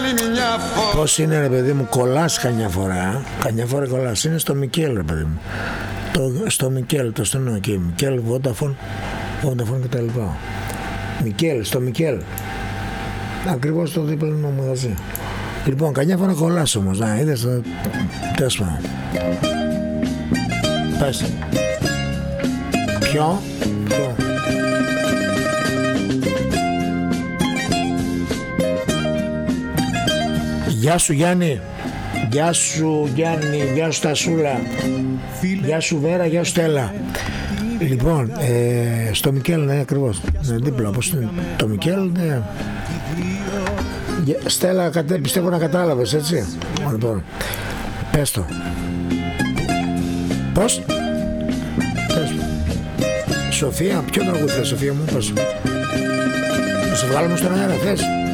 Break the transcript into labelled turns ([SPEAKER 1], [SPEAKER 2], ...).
[SPEAKER 1] Πώς είναι ρε παιδί μου, κολλάς καμιά φορά. Καμιά φορά κολλάς, είναι στο Μικέλ ρε παιδί μου. Στο Μικέλ, το στενό εκεί. Μικέλ, Vodafone κτλ. Μικέλ, στο Μικέλ. Ακριβώς το δίπλανο μαγαζί. Λοιπόν, καμιά φορά κολλάς όμως. Να, είδες το τέσμα. Πες. Ποιο. Γεια σου Γιάννη. Γεια σου Γιάννη. Γεια σου Τασούλα. Γεια σου Βέρα. Γεια σου Στέλλα. Λοιπόν, στο Μικέλ, ναι, ακριβώς. Δίπλα, πώς είναι το Μικέλ, ναι. Στέλλα, πιστεύω να κατάλαβες, έτσι. Λοιπόν, πες το. Πώς? Πες. Σοφία, ποιο τραγούδι θες, Σοφία μου, πες. Να σε βγάλουμε στον αέρα, θες?